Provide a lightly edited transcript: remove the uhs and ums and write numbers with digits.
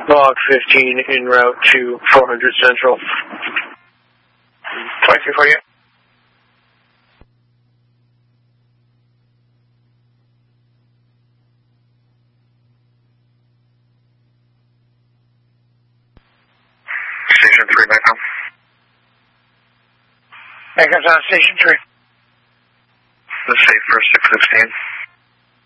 Log 15 en route to 400 Central. 2248. Station 3 back home. Back up on Station 3. The safe for 616.